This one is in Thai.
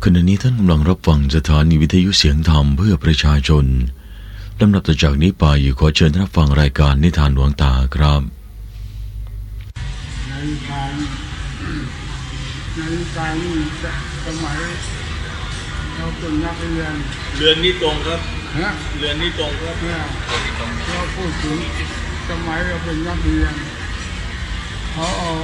ขณะนี้ท่านกำลังรับฟังสถานีวิทยุเสียงธรรมเพื่อประชาชนลำดับต่อจากนี้ไปขอเชิญรับฟังรายการนิทานหลวงตาครับในการสมัยเราเป็นนักเรียนเรือนนี้ตรงครับเรือนนี้ตรงครับเราพูดถึงสมัยเราเป็นนักเรียนเขา